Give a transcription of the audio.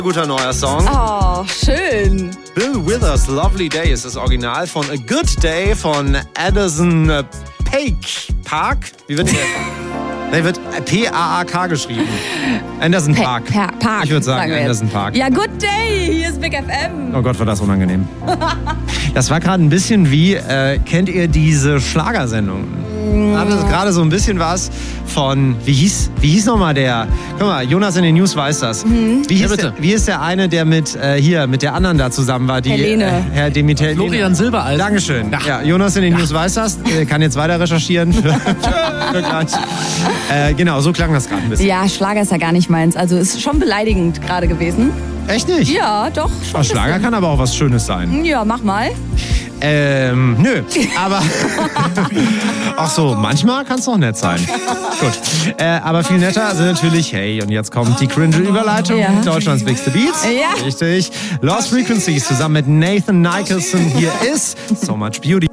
Guter neuer Song. Oh, schön. Bill Withers, Lovely Day ist das Original von A Good Day von Anderson Park. Wie wird der? Der wird P-A-A-K geschrieben. Anderson Park. Park. Ich würde sagen Anderson Park. Ja, Good Day. Hier ist Big FM. Oh Gott, war das unangenehm. Das war gerade ein bisschen wie, kennt ihr diese Schlagersendung? Hatte gerade so ein bisschen was von, wie hieß nochmal der? Guck mal, Jonas in den News weiß das. Wie ist der eine, der mit der anderen da zusammen war? Die, Helene. Herr Demeter. Florian Silbereisen. Dankeschön. Ja, Jonas in den News weiß das. Kann jetzt weiter recherchieren. Für gleich. Genau, so klang das gerade ein bisschen. Ja, Schlager ist ja gar nicht meins. Also ist schon beleidigend gerade gewesen. Echt nicht? Ja, doch. Schon Schlager kann aber auch was Schönes sein. Ja, mach mal. Nö, aber ach so, manchmal kann es doch nett sein. Gut, aber viel netter sind natürlich, hey, und jetzt kommt die cringe-Überleitung, Deutschlands Bigste Beats. Ja. Richtig. Lost Frequencies zusammen mit Nathan Nicholson. Hier ist So Much Beauty.